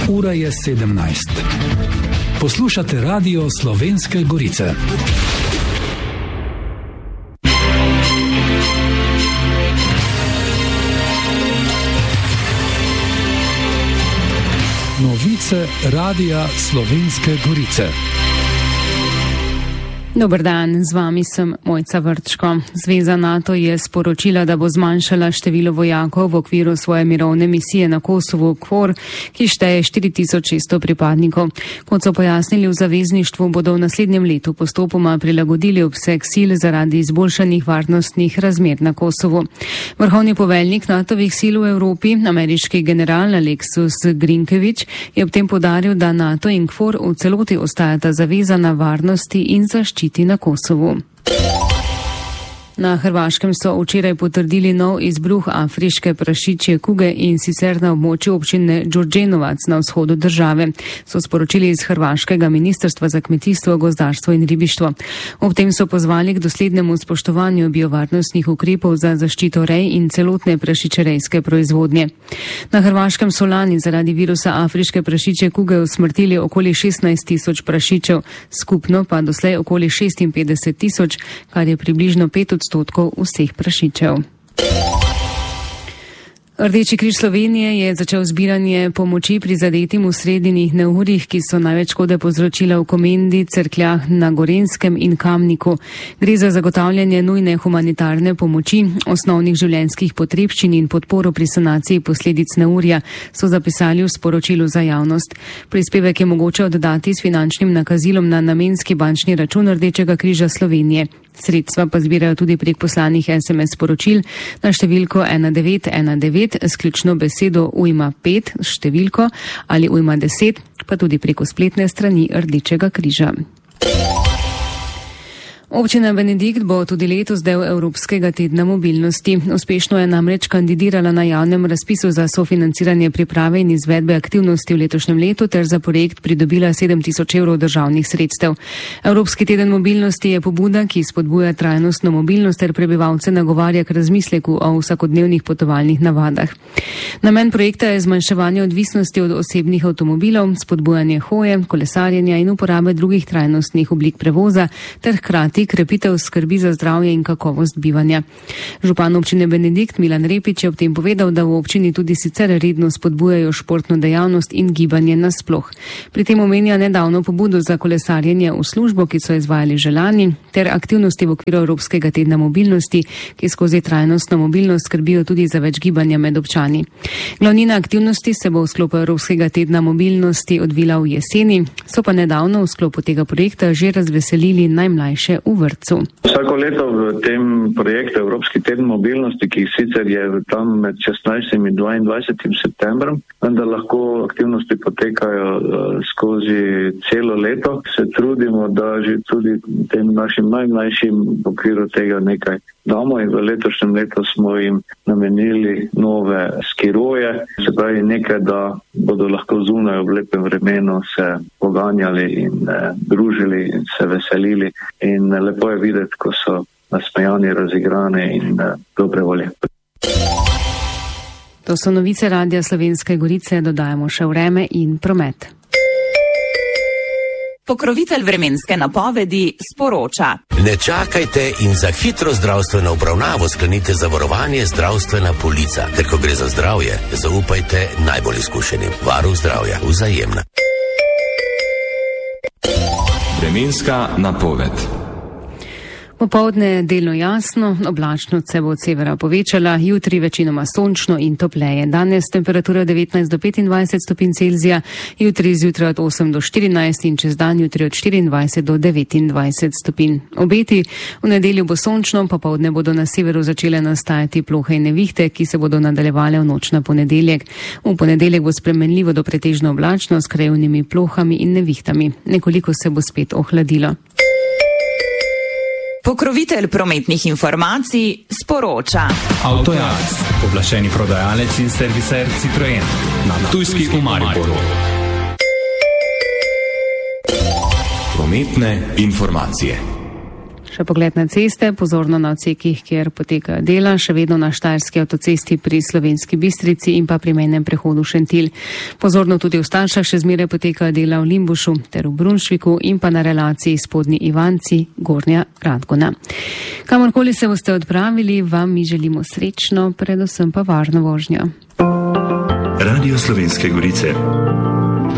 Ura je 17. Poslušate Radio Slovenske Gorice. Novice Radia Slovenske Gorice. Dober dan, z vami sem Mojca Vrčko. Zveza NATO je sporočila, da bo zmanjšala število vojakov v okviru svoje mirovne misije na Kosovu KFOR, ki šteje 4600 pripadnikov. Kot so pojasnili v zavezništvu, bodo v naslednjem letu postopoma prilagodili obseg sil zaradi izboljšanih varnostnih razmer na Kosovu. Vrhovni poveljnik NATO-vih sil v Evropi, ameriški general Aleksus Grinkevič, je ob tem poudaril, da NATO in KFOR v celoti ostajata zavezana varnosti in zaščiti na Kosovu. Na Hrvaškem so včeraj potrdili nov izbruh afriške prašičje kuge in sicer na območju občine Đurđenovac na vzhodu države, so sporočili iz Hrvaškega ministrstva za kmetijstvo, gozdarstvo in ribištvo. Ob tem so pozvali k doslednemu spoštovanju biovarnostnih ukrepov za zaščito rej in celotne prašičerejske proizvodnje. Na Hrvaškem so lani zaradi virusa afriške prašičje kuge usmrtili okoli 16 000 prašičev, skupno pa doslej okoli 56 000, kar je približno 5% vseh prašičev. Rdeči križ Slovenije je začel zbiranje pomoči prizadetim v sredinih neurjih, ki so največ škode povzročila v Komendi, Cerkljah na Gorenjskem in Kamniku. Gre za zagotavljanje nujne humanitarne pomoči, osnovnih življenjskih potrebščin in podporo pri sanaciji posledic neurja, so zapisali v sporočilu za javnost. Prispevek je mogoče oddati s finančnim nakazilom na namenski bančni račun Rdečega križa Slovenije. Sredstva pa zbirajo tudi prek poslanih SMS sporočil na številko 1919 s ključno besedo ujma5 številko ali ujma10, pa tudi preko spletne strani Rdečega križa. Občina Benedikt bo tudi letos del Evropskega tedna mobilnosti. Uspešno je namreč kandidirala na javnem razpisu za sofinanciranje priprave in izvedbe aktivnosti v letošnjem letu ter za projekt pridobila 7000 evrov državnih sredstev. Evropski teden mobilnosti je pobuda, ki spodbuja trajnostno mobilnost ter prebivalce nagovarja k razmisleku o vsakodnevnih potovalnih navadah. Namen projekta je zmanjševanje odvisnosti od osebnih avtomobilov, spodbujanje hoje, kolesarjenja in uporabe drugih trajnostnih oblik prevoza ter hkrati krepitev skrbi za zdravje in kakovost bivanja. Župan občine Benedikt Milan Repič je ob tem povedal, da v občini tudi sicer redno spodbujajo športno dejavnost in gibanje nasploh. Pri tem omenja nedavno pobudo za kolesarjenje v službo, ki so izvajali že lani, ter aktivnosti v okviru Evropskega tedna mobilnosti, ki skozi trajnostno mobilnost skrbijo tudi za več gibanja med občani. Glavnina aktivnosti se bo v sklopu Evropskega tedna mobilnosti odvila v jeseni, so pa nedavno v sklopu tega projekta že razveselili najmlajše v vrtcu. Vsako leto v tem projektu Evropski teden mobilnosti, ki sicer je tam med 16. in 22. septembrom, vendar lahko aktivnosti potekajo skozi celo leto, se trudimo, da že tudi tem našim najmlajšim v okviru tega nekaj damo in v letošnjem letu smo jim namenili nove skiroje, se pravi nekaj, da bodo lahko zunaj v lepem vremenu se poganjali in družili in se veselili in lepo je videti, ko so nasmejani, razigrani in dobre volje. To so novice Radia Slovenske Gorice, dodajamo še vreme in promet. Pokrovitelj vremenske napovedi sporoča. Ne čakajte in za hitro zdravstveno obravnavo sklenite zavarovanje Zdravstvena polica. Ker ko gre za zdravje, zaupajte najbolj izkušenim. Varuh zdravja, Vzajemna. Vremenska napoved. Popoldne delno jasno, oblačnost se bo od severa povečala, jutri večinoma sončno in topleje. Danes temperatura 19 do 25 stopinj Celzija, jutri zjutraj od 8 do 14 in čez dan jutri od 24 do 29 stopinj. Obeti: v nedeljo bo sončno, popoldne bodo na severu začele nastajati plohe in nevihte, ki se bodo nadaljevale v noč na ponedeljek. V ponedeljek bo spremenljivo do pretežno oblačno s krajevnimi plohami in nevihtami. Nekoliko se bo spet ohladilo. Pokrovitelj prometnih informacij sporoča. Avtojaz, pooblaščeni prodajalec in serviser Citroen na Ptujski v Mariboru. Prometne informacije. Še pogled na ceste, pozorno na odsekih, kjer potekajo dela, še vedno na Štajerski avtocesti pri Slovenski Bistrici in pa pri mejnem prehodu Šentilj. Pozorno tudi v Staršah še zmeraj potekajo dela v Limbušu ter v Brunšviku in pa na relaciji Spodnji Ivanci, Gornja Radgona. Kamorkoli se boste odpravili, vam mi želimo srečno, predvsem pa varno vožnjo. Radio Slovenske Gorice.